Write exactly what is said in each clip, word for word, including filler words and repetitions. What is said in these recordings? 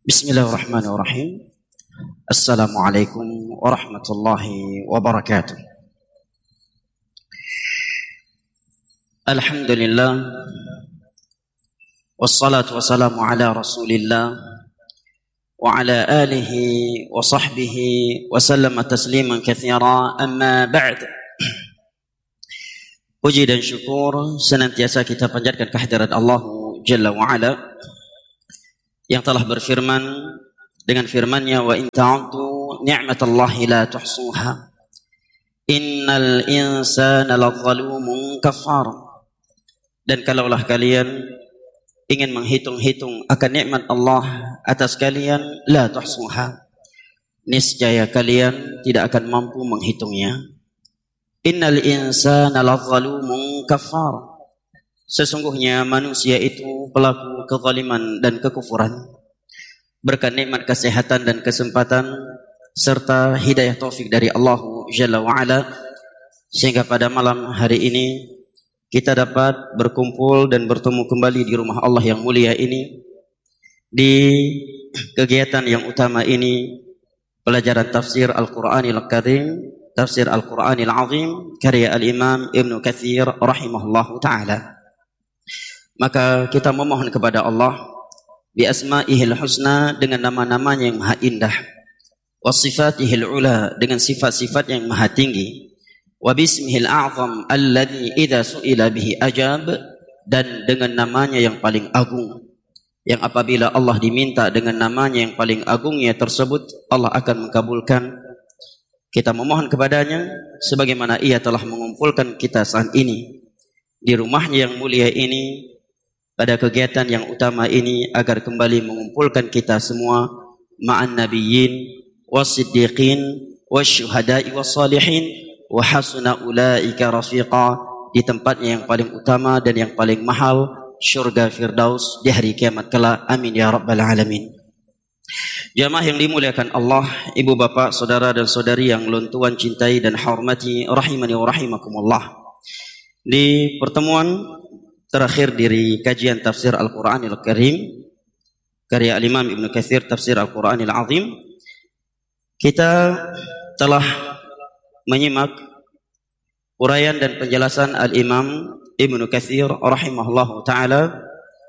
Bismillahirrahmanirrahim. Assalamualaikum warahmatullahi wabarakatuh. Alhamdulillah, wassalatu wassalamu ala rasulillah wa ala alihi wa sahbihi wa sallama tasliman katsira, amma ba'd. Puji dan syukur senantiasa kita panjatkan kehadirat Allah Jalla wa Ala yang telah berfirman dengan firman-Nya, wa in ta'uddu ni'matallahi la tuhsuha innal insana ladzalumun kafar. Dan kalaulah kalian ingin menghitung-hitung akan nikmat Allah atas kalian, la tuhsuha, niscaya kalian tidak akan mampu menghitungnya. Innal insana ladzalumun kafar, sesungguhnya manusia itu pelaku kezaliman dan kekufuran. Berkat nikmat kesehatan dan kesempatan serta hidayah taufik dari Allah Jalla wa'ala, sehingga pada malam hari ini kita dapat berkumpul dan bertemu kembali di rumah Allah yang mulia ini, di kegiatan yang utama ini, pelajaran tafsir Al-Quranil Karim, tafsir Al-Quranil Azim, karya Al-Imam Ibn Katsir rahimahullahu ta'ala. Maka kita memohon kepada Allah bi asma'ihil husna, dengan nama-namanya yang maha indah, wa sifatihil ula, dengan sifat-sifat yang maha tinggi, wa bismihil a'zam alladhi idza su'ila bihi ajab, dan dengan namanya yang paling agung, yang apabila Allah diminta dengan namanya yang paling agungnya tersebut, Allah akan mengabulkan. Kita memohon kepadanya sebagaimana Ia telah mengumpulkan kita saat ini di rumahnya yang mulia ini, pada kegiatan yang utama ini, agar kembali mengumpulkan kita semua ma'an nabiyyin was-siddiqin wasyuhada'i was-salihin wa hasuna ulaika rafiqa, di tempatnya yang paling utama dan yang paling mahal, syurga firdaus di hari kiamat kelak. Amin ya rabbal alamin. Jamaah yang dimuliakan Allah, ibu bapak, saudara dan saudari yang lun tuan cintai dan hormati, rahimani wa rahimakumullah. Di pertemuan terakhir dari kajian tafsir Al-Quranil Karim, karya Al-Imam Ibn Katsir, tafsir Al-Quranil Azim, kita telah menyimak uraian dan penjelasan Al-Imam Ibn Katsir rahimahullahu ta'ala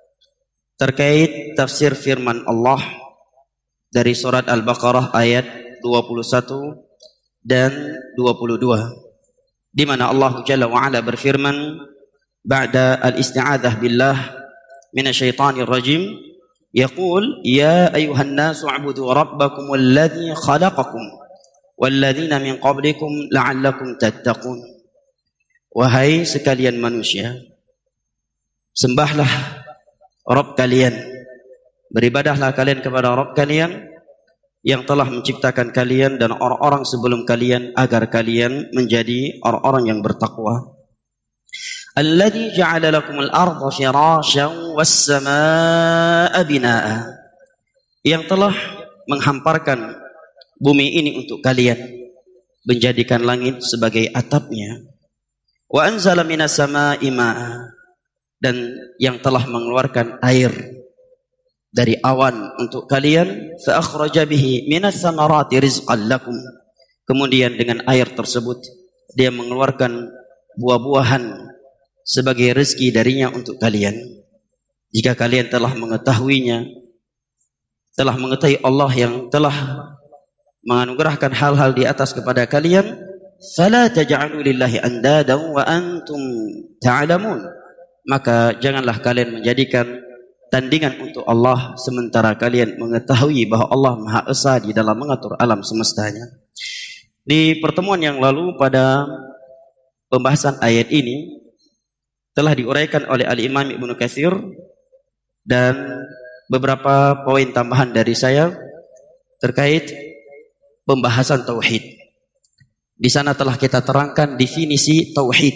terkait tafsir firman Allah dari surat Al-Baqarah ayat dua puluh satu dan dua puluh dua, di mana Allah Jalla wa'ala berfirman ba'da al-isti'adzah billah minasyaitanir rajim, yaqul ya ayuhan nasu a'budu rabbakum alladhi khalaqakum walladzina min qablikum la'allakum tattaqun. Wahai sekalian manusia, sembahlah Rabb kalian, beribadahlah kalian kepada Rabb kalian yang telah menciptakan kalian dan orang-orang sebelum kalian, agar kalian menjadi orang-orang yang bertakwa. Alladzi ja'ala lakumul arda firasyan was-samaa'a binaa'a, yang telah menghamparkan bumi ini untuk kalian, menjadikan langit sebagai atapnya. Wa anzala minas samaa'i maa'a, dan yang telah mengeluarkan air dari awan untuk kalian. Fa akhraja bihi minas samarati rizqan lakum, kemudian dengan air tersebut dia mengeluarkan buah-buahan sebagai rezeki darinya untuk kalian. Jika kalian telah mengetahuinya, telah mengetahui Allah yang telah menganugerahkan hal-hal di atas kepada kalian, fala taj'alu lillahi andadan wa antum ta'lamun, maka janganlah kalian menjadikan tandingan untuk Allah sementara kalian mengetahui bahwa Allah Maha Esa di dalam mengatur alam semestanya. Di pertemuan yang lalu, pada pembahasan ayat ini telah diuraikan oleh Al-Imam Ibn Katsir, dan beberapa poin tambahan dari saya terkait pembahasan tauhid. Di sana telah kita terangkan definisi tauhid.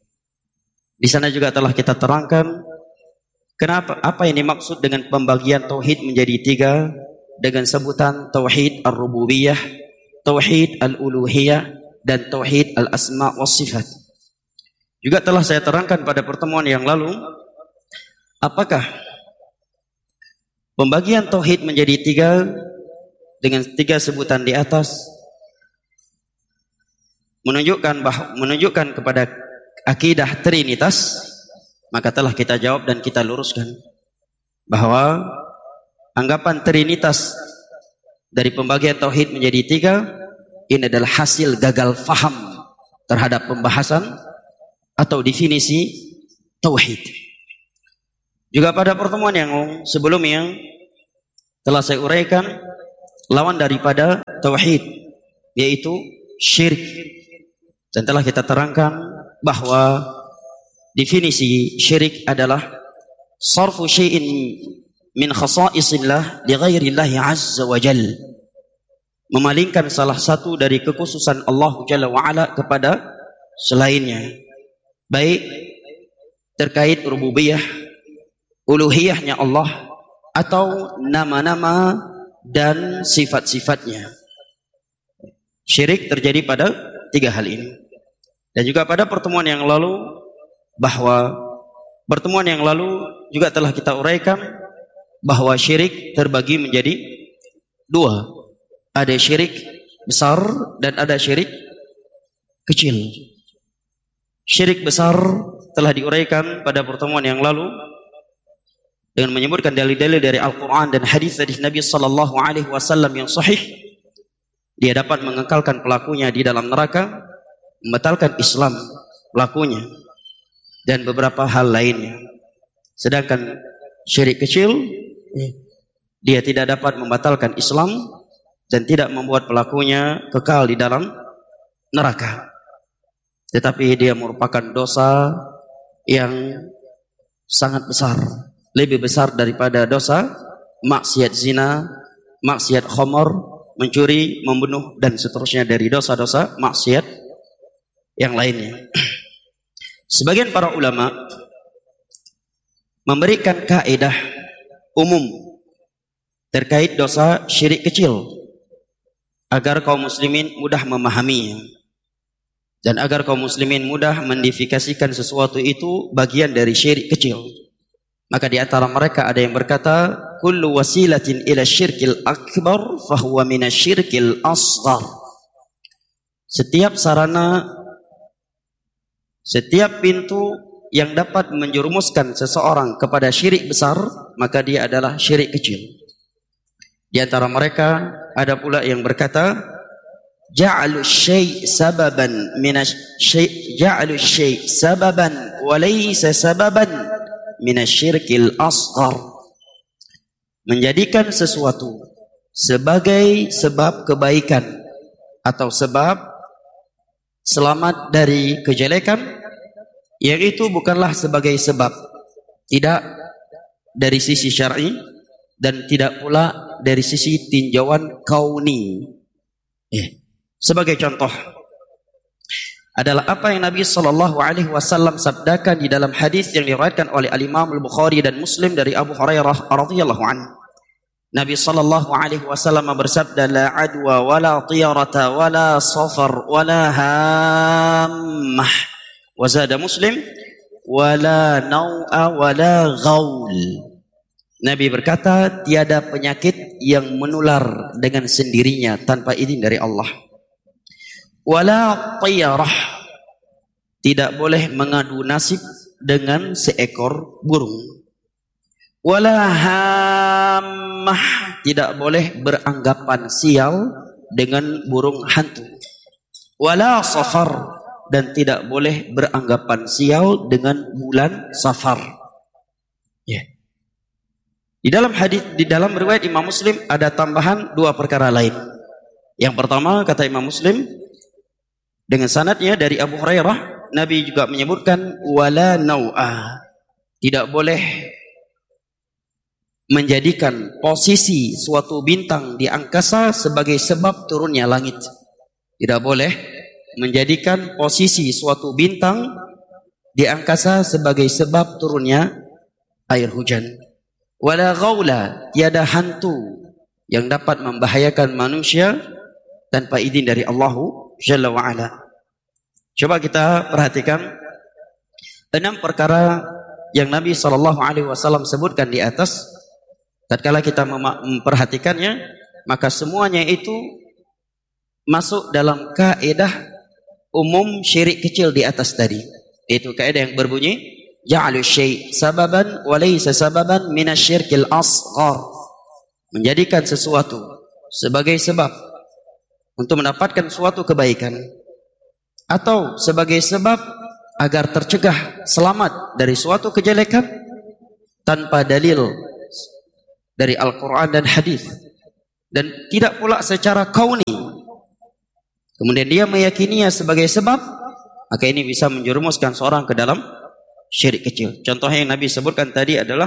Di sana juga telah kita terangkan kenapa, apa yang dimaksud dengan pembagian tauhid menjadi tiga, dengan sebutan tauhid ar-rububiyah, tauhid al-uluhiyah, dan tauhid al-asma' was sifat. Juga telah saya terangkan pada pertemuan yang lalu, apakah Pembagian tauhid menjadi tiga dengan tiga sebutan di atas menunjukkan bah, menunjukkan kepada akidah Trinitas, maka telah kita jawab dan kita luruskan bahwa anggapan Trinitas dari pembagian tauhid menjadi tiga ini adalah hasil gagal faham terhadap pembahasan atau definisi tauhid. Juga pada pertemuan yang sebelumnya telah saya uraikan lawan daripada tauhid, yaitu syirik. Dan telah kita terangkan bahwa definisi syirik adalah sarfu syai'in min khasa'isillah li ghairillahi azza wa jal. Memalingkan salah satu dari kekhususan Allah Jalla wa Ala kepada selainnya. Baik terkait rububiyah, uluhiyahnya Allah, atau nama-nama dan sifat-sifatnya. Syirik terjadi pada tiga hal ini. Dan juga pada pertemuan yang lalu, bahwa pertemuan yang lalu juga telah kita uraikan bahwa syirik terbagi menjadi dua. Ada syirik besar dan ada syirik kecil. Syirik besar telah diuraikan pada pertemuan yang lalu dengan menyebutkan dalil-dalil dari Al-Quran dan hadis dari Nabi Sallallahu Alaihi Wasallam yang sahih. Dia dapat mengekalkan pelakunya di dalam neraka, membatalkan Islam pelakunya, dan beberapa hal lainnya. Sedangkan syirik kecil, dia tidak dapat membatalkan Islam dan tidak membuat pelakunya kekal di dalam neraka. Tetapi dia merupakan dosa yang sangat besar, lebih besar daripada dosa maksiat zina, maksiat khamar, mencuri, membunuh, dan seterusnya dari dosa-dosa maksiat yang lainnya. Sebagian para ulama memberikan kaidah umum terkait dosa syirik kecil agar kaum muslimin mudah memahaminya dan agar kaum muslimin mudah mendifikasikan sesuatu itu bagian dari syirik kecil. Maka di antara mereka ada yang berkata, kullu wasilatin ila syirkil akbar fahuwa minasyirkil asghar. Setiap sarana, setiap pintu yang dapat menjerumuskan seseorang kepada syirik besar, maka dia adalah syirik kecil. Di antara mereka ada pula yang berkata, ja'alu syai' sababan minasyai' ja'alu syai' sababan wa laysa sababan minasyirkil asghar. Menjadikan sesuatu sebagai sebab kebaikan atau sebab selamat dari kejelekan, yang itu bukanlah sebagai sebab, tidak dari sisi syar'i dan tidak pula dari sisi tinjauan kauni. Eh, sebagai contoh adalah apa yang Nabi Sallallahu Alaihi Wasallam sabdakan di dalam hadis yang diriwayatkan oleh Al-Imam Al-Bukhari dan Muslim dari Abu Hurairah radhiyallahu anhu. Nabi Sallallahu Alaihi Wasallam bersabda, la adwa wala tiyarata wala safar wala hammah. Wa zada Muslim, wala nau'a wala ghaul. Nabi berkata, tiada penyakit yang menular dengan sendirinya tanpa izin dari Allah. Wala tiyarah, tidak boleh mengadu nasib dengan seekor burung. Wala hammah, tidak boleh beranggapan sial dengan burung hantu. Wala safar, dan tidak boleh beranggapan sial dengan bulan Safar. Ya. Yeah. Di dalam hadis, di dalam riwayat Imam Muslim ada tambahan dua perkara lain. Yang pertama, kata Imam Muslim dengan sanadnya dari Abu Hurairah, Nabi juga menyebutkan wala nau'a, tidak boleh menjadikan posisi suatu bintang di angkasa sebagai sebab turunnya langit. Tidak boleh menjadikan posisi suatu bintang di angkasa sebagai sebab turunnya air hujan. Wala ghaula, tiada hantu yang dapat membahayakan manusia tanpa izin dari Allah Jalla wa Ala. Coba kita perhatikan enam perkara yang Nabi Sallallahu Alaihi Wasallam sebutkan di atas tatkala kita memperhatikannya, maka semuanya itu masuk dalam kaedah umum syirik kecil di atas tadi. Itu kaedah yang berbunyi ja'alu syai' sababan wa laysa sababan minasyirkil asghar. Menjadikan sesuatu sebagai sebab untuk mendapatkan suatu kebaikan atau sebagai sebab agar tercegah selamat dari suatu kejelekan tanpa dalil dari Al-Quran dan hadis, dan tidak pula secara kauni, kemudian dia meyakininya sebagai sebab, maka ini bisa menjerumuskan seorang ke dalam syirik kecil. Contohnya yang Nabi sebutkan tadi adalah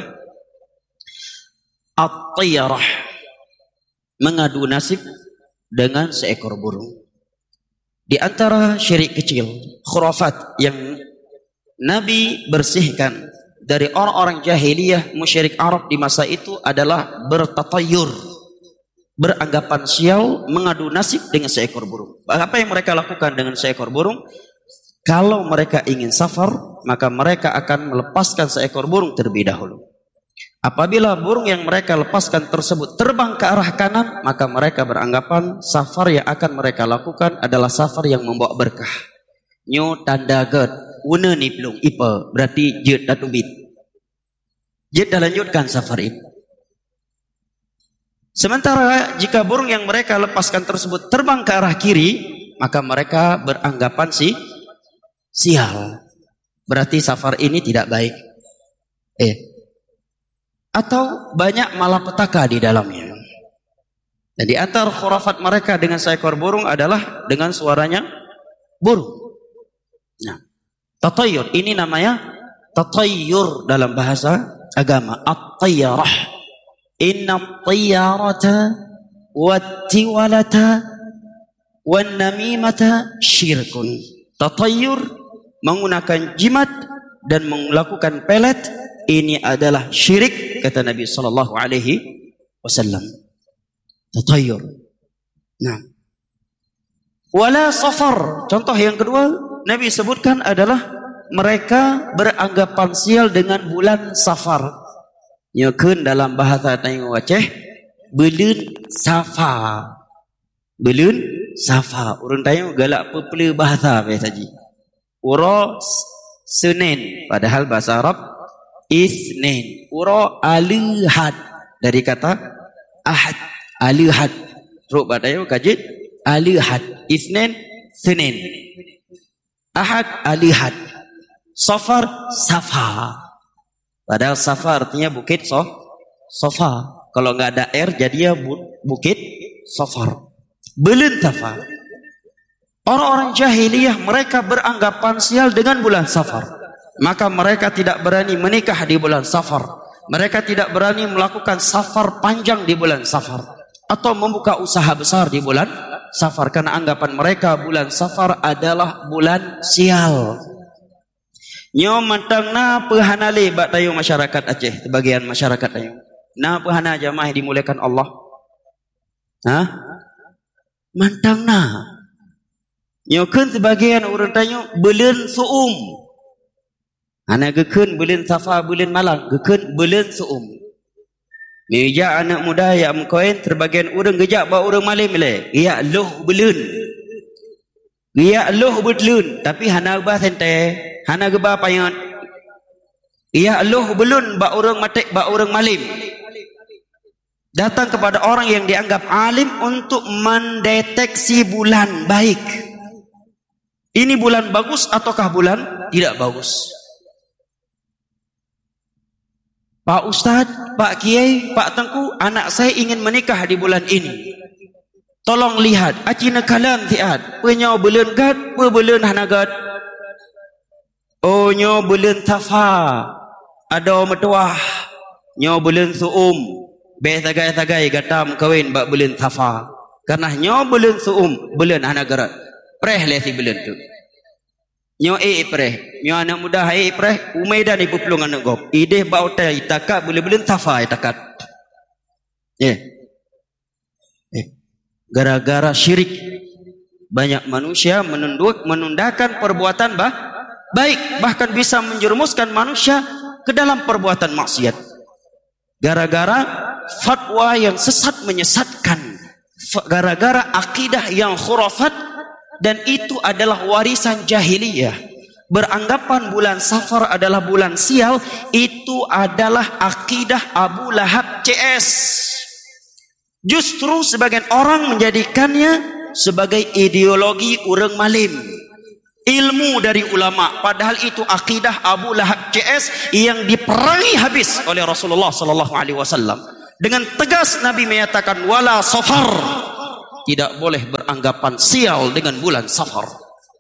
at-tiyarah, mengadu nasib dengan seekor burung. Di antara syirik kecil, khurafat yang Nabi bersihkan dari orang-orang jahiliyah musyrik Arab di masa itu adalah bertatayur, beranggapan sial, mengadu nasib dengan seekor burung. Apa yang mereka lakukan dengan seekor burung? Kalau mereka ingin safar, maka mereka akan melepaskan seekor burung terlebih dahulu. Apabila burung yang mereka lepaskan tersebut terbang ke arah kanan, maka mereka beranggapan safar yang akan mereka lakukan adalah safar yang membawa berkah. Nyo tanda ged, una ni belum ipa, berarti jid datubit. Jid dah lanjutkan safar ini. Sementara jika burung yang mereka lepaskan tersebut terbang ke arah kiri, maka mereka beranggapan si sial, berarti safar ini tidak baik. Eh, atau banyak malapetaka di dalamnya. Dan di antara khurafat mereka dengan seekor burung adalah dengan suaranya burung. Nah, tatayur ini namanya tatayur dalam bahasa agama, at-tayyarah. Inna at-tayyarata wat-tiwalata wan-namimata syirkun. Tatayur, menggunakan jimat dan melakukan pelet, ini adalah syirik, kata Nabi sallallahu alaihi wasallam. Tatayur. Nah, wala safar, contoh yang kedua Nabi sebutkan adalah mereka beranggapan sial dengan bulan Safar. Nyokeun dalam bahasa Tayo Aceh, bulan Safar. Bulan Safar. Urang Tayo galak pepele bahasa biasa saja. Ura Senin, padahal bahasa Arab Isnin. Ura Alihad, dari kata Ahad. Alihad. Ruk Tayo kajit Alihad. Isnin Senin. Ahad Alihad. Safar Safa. Padahal Safa artinya bukit so, Safa. Kalau enggak ada air jadi ya bukit Safar. Bulan Safar. Orang-orang jahiliyah mereka beranggapan sial dengan bulan Safar. Maka mereka tidak berani menikah di bulan Safar. Mereka tidak berani melakukan safar panjang di bulan Safar, atau membuka usaha besar di bulan Safar, karena anggapan mereka bulan Safar adalah bulan sial. Nyo mantang na pehanale bak tayo masyarakat Aceh, sebagian masyarakat tayo. Na pehana jamaah dimuliakan Allah. Ha? Mantang na. Nyo keun sebagian orang tayo bulan Suum. Ana gekeun bulan Safar, bulan Malang, gekeun bulan Suum. Meja anak muda yang mengkoin terbagian orang gejak bawa orang malim le. Ya loh belun. Ya loh belun. Tapi hana ubah sente. Hana gebah payan. Ya loh belun bawa orang matek bawa orang malim. Datang kepada orang yang dianggap alim untuk mendeteksi bulan baik. Ini bulan bagus ataukah bulan tidak bagus? Pak Ustaz, Pak Kiai, Pak Tengku, anak saya ingin menikah di bulan ini. Tolong lihat, acina kalam tiad. Penyo bulan gad, pe bulan hanagat. Oh nyo bulan Safa. Ada metuah. Nyo bulan Suum. Be tagai-tagai gatam kawin bak bulan Safa. Karena nyo bulan Suum, bulan hanagat. Preh le si bulan tu. Nyo e preh, nyo anak muda e preh, umaidan ibu pelung anak gop. Ideh bau tai takat boleh belum tafa takat. Eh. Eh. Gara-gara syirik banyak manusia menunduk menundakan perbuatan bah baik, bahkan bisa menjerumuskan manusia ke dalam perbuatan maksiat. Gara-gara fatwa yang sesat menyesatkan, gara-gara akidah yang khurafat, dan itu adalah warisan jahiliyah. Beranggapan bulan Safar adalah bulan sial, itu adalah akidah Abu Lahab C S. Justru sebagian orang menjadikannya sebagai ideologi urang malim, ilmu dari ulama, padahal itu akidah Abu Lahab C S yang diperangi habis oleh Rasulullah sallallahu alaihi wasallam. Dengan tegas Nabi menyatakan wala safar, tidak boleh beranggapan sial dengan bulan Safar.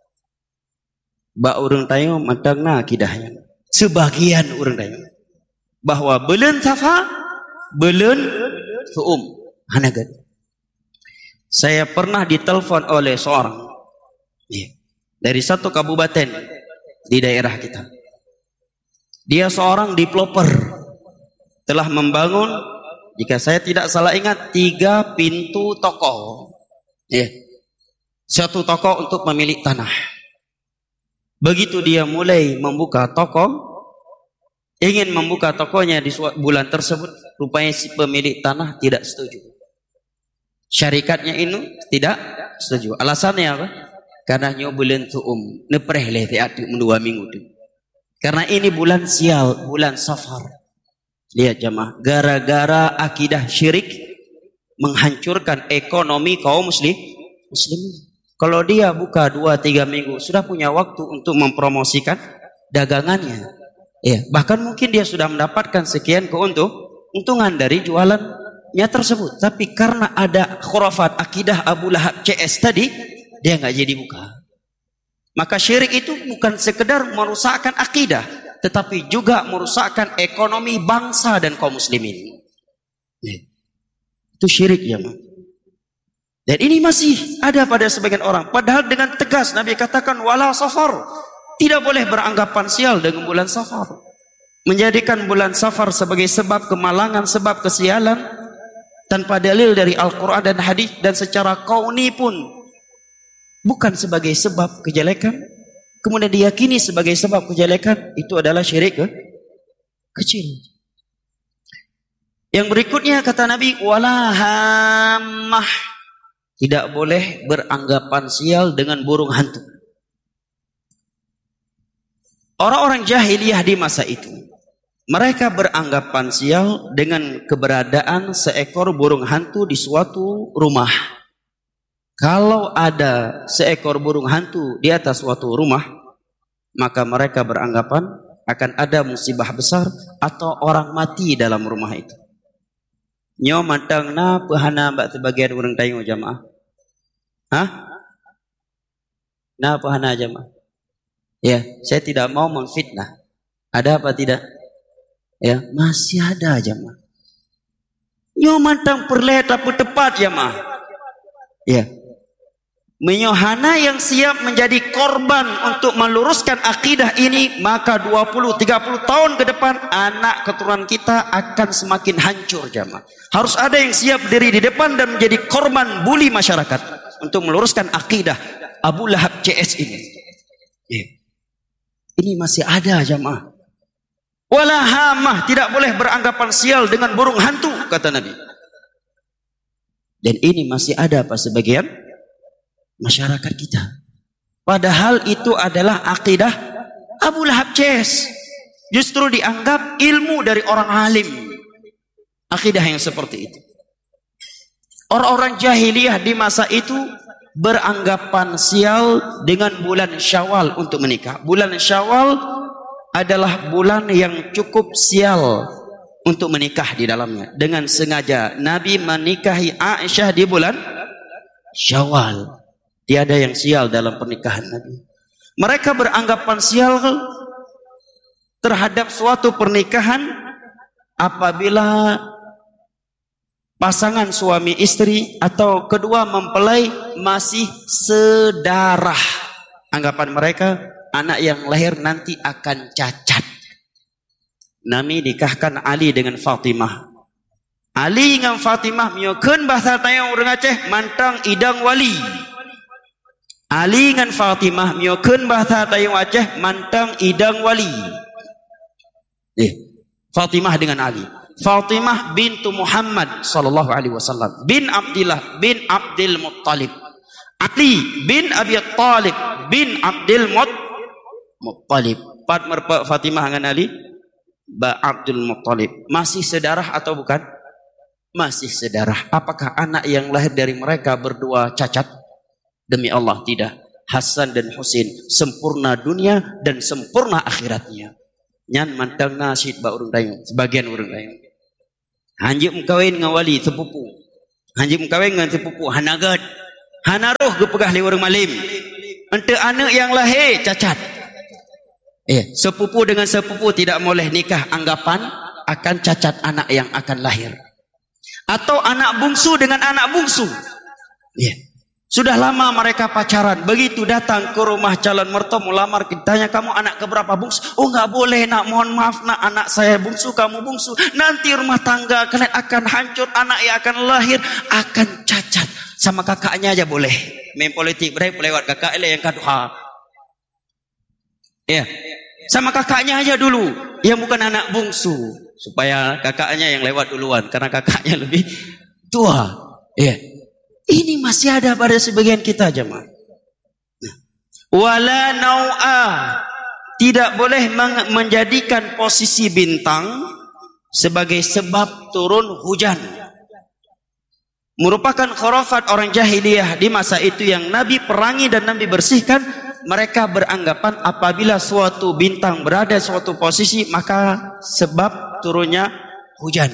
Ba urang tayo matangna akidahnya. Sebagian urang tayo bahwa bulan Safar bulan suum hanagat. Saya pernah ditelepon oleh seorang ya, dari satu kabupaten di daerah kita. Dia seorang developer, telah membangun, jika saya tidak salah ingat, tiga pintu toko. Ya. Satu toko untuk pemilik tanah. Begitu dia mulai membuka toko, ingin membuka tokonya di bulan tersebut, rupanya si pemilik tanah tidak setuju. Syarikatnya ini tidak setuju. Alasannya apa? Karena nyo bulan tuum nepreh leh tiap dua minggu tu. Karena ini bulan sial, bulan Safar. Lihat jemaah, gara-gara akidah syirik menghancurkan ekonomi kaum muslim muslim. Kalau dia buka dua tiga minggu, sudah punya waktu untuk mempromosikan dagangannya. Ya, bahkan mungkin dia sudah mendapatkan sekian keuntungan dari jualannya tersebut. Tapi karena ada khurafat akidah Abu Lahab C S tadi, dia nggak jadi buka. Maka syirik itu bukan sekedar merusakkan akidah, tetapi juga merusakkan ekonomi bangsa dan kaum muslimin. Ya. Itu syirik ya, man. Dan ini masih ada pada sebagian orang. Padahal dengan tegas Nabi katakan wala safar, tidak boleh beranggapan sial dengan bulan Safar. Menjadikan bulan Safar sebagai sebab kemalangan, sebab kesialan, tanpa dalil dari Al-Quran dan hadis, dan secara kauni pun bukan sebagai sebab kejelekan, kemudian diyakini sebagai sebab kejelekan, itu adalah syirik ke? Kecil. Yang berikutnya kata Nabi wala hammah, tidak boleh beranggapan sial dengan burung hantu. Orang-orang jahiliyah di masa itu, mereka beranggapan sial dengan keberadaan seekor burung hantu di suatu rumah. Kalau ada seekor burung hantu di atas suatu rumah, maka mereka beranggapan akan ada musibah besar atau orang mati dalam rumah itu. Nyo matang na pahana mbak sebagian orang tayo jamaah. Hah? Na pahana jamaah. Ya, saya tidak mau memfitnah. Ada apa tidak? Ya, masih ada jamaah. Nyo matang perlet apa tepat jamaah. Ya. Menyohana yang siap menjadi korban untuk meluruskan akidah ini, maka dua puluh tiga puluh tahun ke depan anak keturunan kita akan semakin hancur jamaah. Harus ada yang siap diri di depan dan menjadi korban bully masyarakat untuk meluruskan akidah Abu Lahab C S ini. Ya. Ini masih ada jamaah. Wala hamah, tidak boleh beranggapan sial dengan burung hantu kata Nabi. Dan ini masih ada apa sebagian masyarakat kita. Padahal itu adalah akidah Abu Lahab C S. Justru dianggap ilmu dari orang alim. Akidah yang seperti itu. Orang-orang jahiliyah di masa itu beranggapan sial dengan bulan Syawal untuk menikah. Bulan Syawal adalah bulan yang cukup sial untuk menikah di dalamnya. Dengan sengaja Nabi menikahi Aisyah di bulan Syawal. Tiada yang sial dalam pernikahan Nabi. Mereka beranggapan sial terhadap suatu pernikahan apabila pasangan suami istri atau kedua mempelai masih sedarah. Anggapan mereka anak yang lahir nanti akan cacat. Nabi nikahkan Ali dengan Fatimah. Ali dengan Fatimah miokeun bahasa tayang urang Aceh mantang idang wali. Ali dengan Fatimah miokeun bahasa tayang Aceh mantang idang wali. Eh, Fatimah dengan Ali. Fatimah bintu Muhammad sallallahu alaihi wasallam bin Abdullah bin Abdul Muttalib. Ali bin Abi Thalib bin Abdul Muttalib. Pat merpa Fatimah dengan Ali ba Abdul Muttalib. Masih sedarah atau bukan? Masih sedarah. Apakah anak yang lahir dari mereka berdua cacat? Demi Allah tidak. Hasan dan Husain sempurna dunia dan sempurna akhiratnya. Nyan mantang nasid ba urang dayung, sebagian urang dayung. Hanjim kawin ngawali sepupu. Hanjim kawin ngan sepupu hanagad. Hanaruh gepegah li urang malim. Ente anak yang lahir cacat. Eh, sepupu dengan sepupu tidak boleh nikah, anggapan akan cacat anak yang akan lahir. Atau anak bungsu dengan anak bungsu. Ya. Sudah lama mereka pacaran. Begitu datang ke rumah calon mertua melamar, ditanya kamu anak keberapa bungsu? Oh nggak boleh nak, mohon maaf nak, anak saya bungsu, kamu bungsu. Nanti rumah tangga kalian akan hancur, anak yang akan lahir akan cacat. Sama kakaknya aja boleh. Main politik berapa lewat kakak yang kedua. Ya, sama kakaknya aja dulu, yang bukan anak bungsu, supaya kakaknya yang lewat duluan, karena kakaknya lebih tua. Ya. Ini masih ada pada sebagian kita jemaah. Wala nau'a, tidak boleh menjadikan posisi bintang sebagai sebab turun hujan. Merupakan khurafat orang jahiliyah di masa itu yang Nabi perangi dan Nabi bersihkan. Mereka beranggapan apabila suatu bintang berada suatu posisi maka sebab turunnya hujan.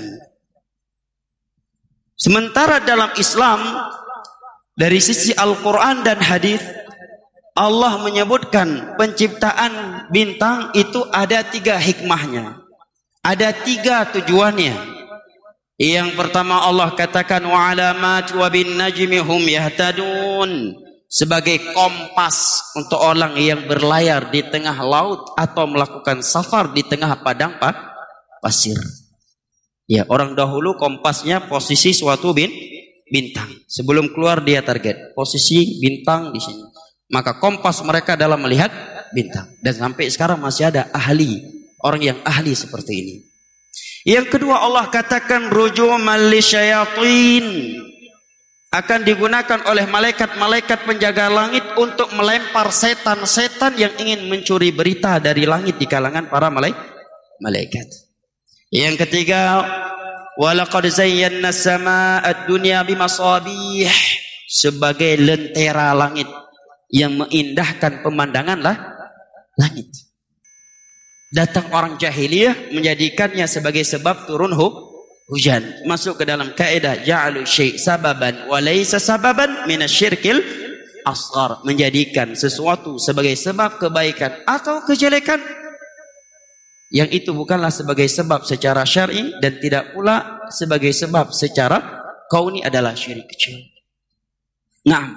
Sementara dalam Islam dari sisi Al-Quran dan hadis Allah menyebutkan penciptaan bintang itu ada tiga hikmahnya, ada tiga tujuannya. Yang pertama Allah katakan wa alamat wa bin najmi hum yahtadun, sebagai kompas untuk orang yang berlayar di tengah laut atau melakukan safar di tengah padang pasir. Ya, orang dahulu kompasnya posisi suatu bin bintang. Sebelum keluar dia target posisi bintang di sini. Maka kompas mereka dalam melihat bintang. Dan sampai sekarang masih ada ahli, orang yang ahli seperti ini. Yang kedua Allah katakan rujuman lisyayatin, akan digunakan oleh malaikat-malaikat penjaga langit untuk melempar setan-setan yang ingin mencuri berita dari langit di kalangan para malaikat. Yang ketiga walaqad zayyana as-samaa'a ad-dunya bimasabih, sebagai lentera langit yang mengindahkan pemandangan lah langit. Datang orang jahiliyah menjadikannya sebagai sebab turun hu, hujan. Masuk ke dalam kaidah ja'alu syai' sababan wa laysa sababan minasyirkil asghar, menjadikan sesuatu sebagai sebab kebaikan atau kejelekan yang itu bukanlah sebagai sebab secara syar'i dan tidak pula sebagai sebab secara kauni adalah syirik kecil. Nah,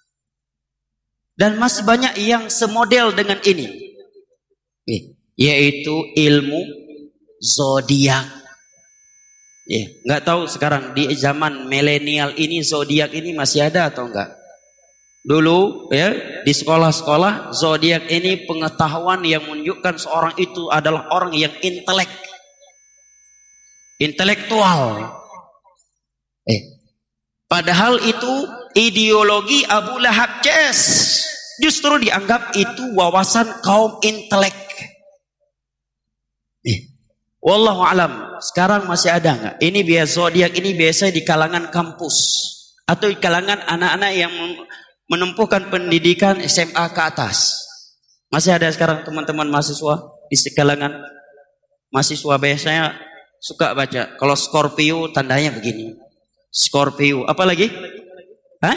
dan masih banyak yang semodel dengan ini, yaitu ilmu zodiak. Ya, nggak tahu sekarang di zaman milenial ini zodiak ini masih ada atau enggak? Dulu ya di sekolah-sekolah zodiak ini pengetahuan yang menunjukkan seorang itu adalah orang yang intelek, intelektual. Eh, padahal itu ideologi Abu Lahab Cs. Justru dianggap itu wawasan kaum intelek. Eh, wallahu alam. Sekarang masih ada nggak? Ini biasa zodiak ini biasa di kalangan kampus atau di kalangan anak-anak yang menempuhkan pendidikan S M A ke atas. Masih ada sekarang teman-teman mahasiswa di kalangan mahasiswa biasanya suka baca. Kalau Scorpio tandanya begini. Scorpio, apa lagi? Hah?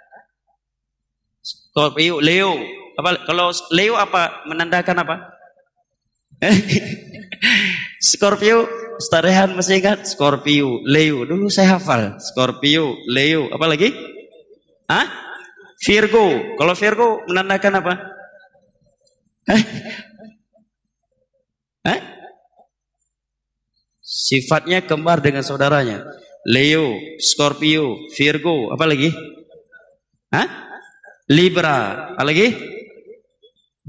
Scorpio, Leo. Apa kalau Leo apa menandakan apa? Scorpio, Ustaz Rehan masih ingat? Scorpio, Leo. Dulu saya hafal. Scorpio, Leo, apa lagi? Hah? Virgo. Kalau Virgo menandakan apa? Hah? Hah? Sifatnya kembar dengan saudaranya. Leo, Scorpio, Virgo, apa lagi? Hah? Libra, apa lagi?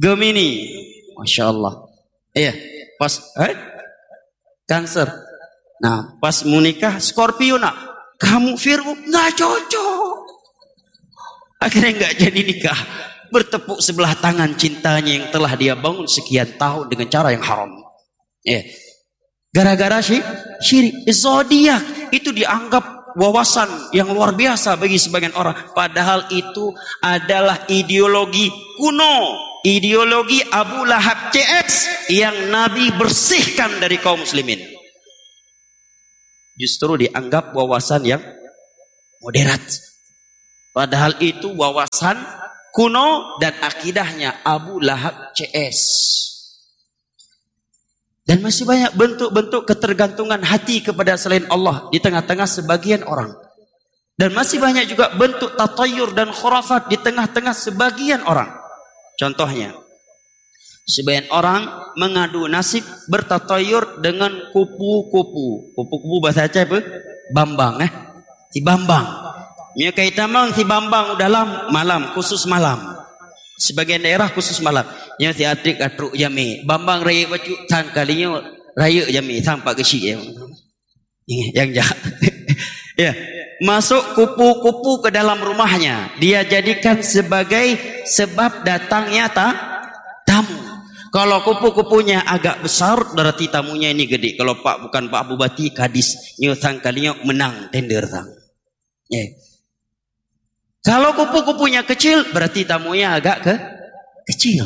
Gemini. Masya Allah. Iya, pas. Eh? Cancer. Nah, pas mau nikah Scorpio nak, kamu Virgo, nggak cocok. Akhirnya nggak jadi nikah. Bertepuk sebelah tangan cintanya yang telah dia bangun sekian tahun dengan cara yang haram. Ya. Gara-gara sih syirik. Zodiak itu dianggap wawasan yang luar biasa bagi sebagian orang. Padahal itu adalah ideologi kuno. Ideologi Abu Lahab C S yang Nabi bersihkan dari kaum muslimin. Justru dianggap wawasan yang moderat. Padahal itu wawasan kuno dan akidahnya Abu Lahab C S. Dan masih banyak bentuk-bentuk ketergantungan hati kepada selain Allah di tengah-tengah sebagian orang. Dan masih banyak juga bentuk tatayur dan khurafat di tengah-tengah sebagian orang. Contohnya, sebagian orang mengadu nasib bertatayur dengan kupu-kupu. Kupu-kupu bahasa Aceh apa? Bambang eh. Si Bambang. Nya kaitamang si Bambang udah lam, malam khusus malam. Sebagian daerah khusus malam. Nya si Atrik atruk jami. Bambang raya baju tan kalinya raya jami sampai ke si yang yang jahat. Ya, masuk kupu-kupu ke dalam rumahnya. Dia jadikan sebagai sebab datangnya ta, tamu. Kalau kupu-kupunya agak besar berarti tamunya ini gede. Kalau Pak bukan Pak Bupati Kadis, nya sang kalinya menang tender sang. Ya. Kalau kupu-kupunya kecil, berarti tamunya agak ke kecil.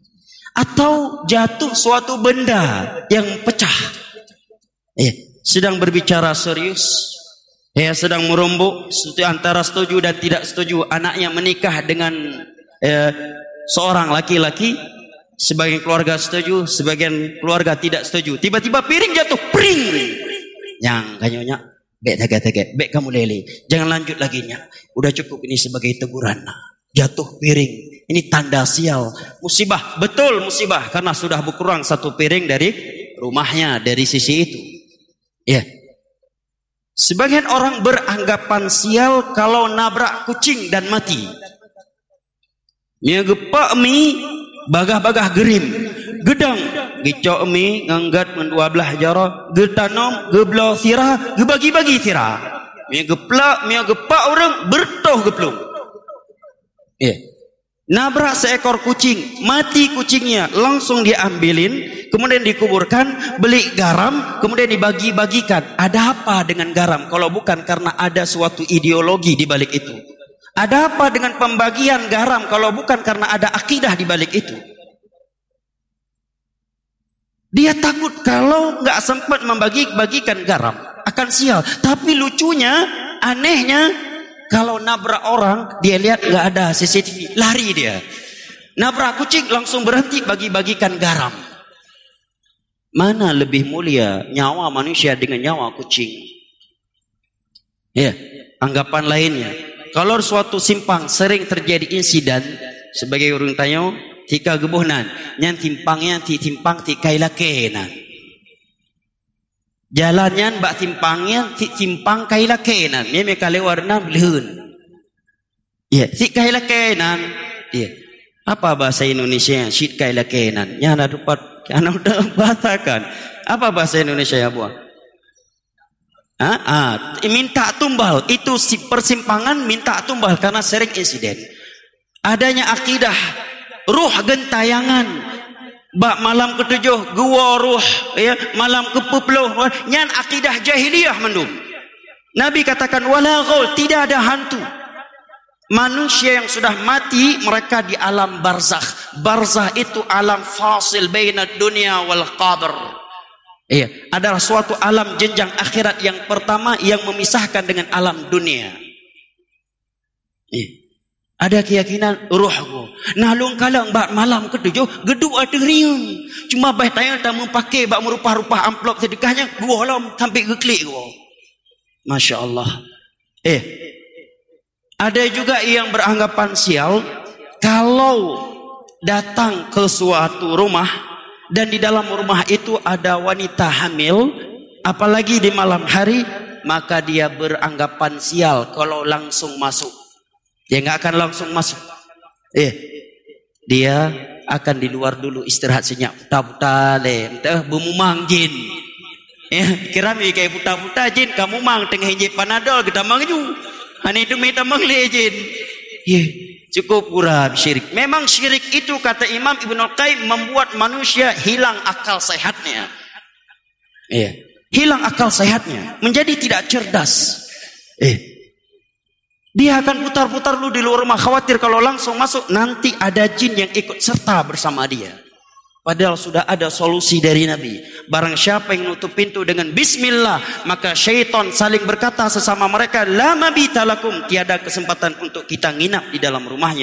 Atau jatuh suatu benda yang pecah. Ya, sedang berbicara serius. Ya, sedang merombok antara setuju dan tidak setuju. Anaknya menikah dengan eh, seorang laki-laki. Sebagian keluarga setuju, sebagian keluarga tidak setuju. Tiba-tiba piring jatuh, pring. Yang kanyonya. Bek tegak-tegak, bek kamu lele. Jangan lanjut lagi nya. Udah cukup ini sebagai teguran. Jatuh piring. Ini tanda sial. Musibah, betul musibah. Karena sudah berkurang satu piring dari rumahnya, dari sisi itu. Ya. Sebagian orang beranggapan sial kalau nabrak kucing dan mati. Mia gepak mi, bagah-bagah gerim. Gedang, gicok mi, nganggat mendua belah jara, getanom, geblau sirah, gebagi-bagi sirah. Mia geplak, mia gepak orang, bertoh geplung. Eh, nabrak seekor kucing, mati kucingnya, langsung diambilin, kemudian dikuburkan, beli garam, kemudian dibagi-bagikan. Ada apa dengan garam? Kalau bukan karena ada suatu ideologi di balik itu. Ada apa dengan pembagian garam? Kalau bukan karena ada akidah di balik itu. Dia takut kalau nggak sempat membagi-bagikan garam akan sial. Tapi lucunya, anehnya, kalau nabrak orang dia lihat nggak ada C C T V, lari dia. Nabrak kucing langsung berhenti bagi-bagikan garam. Mana lebih mulia nyawa manusia dengan nyawa kucing? Ya, anggapan lainnya. Kalau suatu simpang sering terjadi insiden sebagai urang tanya. Tika gebuhnan, nyan timpangnya ti timpang ti kailakenan. Jalannya bak timpangnya ti timpang kailakenan. Ni mereka lewarna belehun. Ya, ti kailakenan. Ya. Apa bahasa Indonesia? Sit kailakenan. Nya ada dapat ana udah bahasakan. Apa bahasa Indonesia ya, Bu? Ah, ah, minta tumbal. Itu si persimpangan minta tumbal karena sering insiden. Adanya akidah ruh gentayangan bak malam ketujuh gua ruh ya malam kepupuluh nyan akidah jahiliyah mendum. Nabi katakan wala ghaul, tidak ada hantu. Manusia yang sudah mati mereka di alam barzakh. Barzakh itu alam fasil baina dunia wal qabr. Iya, adalah suatu alam jenjang akhirat yang pertama yang memisahkan dengan alam dunia. Iya. Ada keyakinan ruhku. Nalung kalang bak malam ketujuh geduk ada riung. Cuma baik tanya tak memakai bak merupah-rupah amplop sedekahnya gua lam sampai geklik gua. Masya Allah. Eh, ada juga yang beranggapan sial kalau datang ke suatu rumah dan di dalam rumah itu ada wanita hamil, apalagi di malam hari, maka dia beranggapan sial kalau langsung masuk. Dia nggak akan langsung masuk. Eh, dia akan di luar dulu istirahat senyap. Tab tale, entah bumumang jin. Ya, kirami kayak buta-buta jin kamu mang tengah hijab panadol kita mangju. Hani itu minta mengle jin. Ya, cukup pura syirik. Memang syirik itu kata Imam Ibnu Qayyim membuat manusia hilang akal sehatnya. Iya, hilang akal sehatnya, menjadi tidak cerdas. Eh, dia akan putar-putar lu di luar rumah, khawatir kalau langsung masuk nanti ada jin yang ikut serta bersama dia. Padahal sudah ada solusi dari Nabi. Barang siapa yang nutup pintu dengan bismillah, maka syaitan saling berkata sesama mereka, la mabita lakum, tiada kesempatan untuk kita nginap di dalam rumahnya.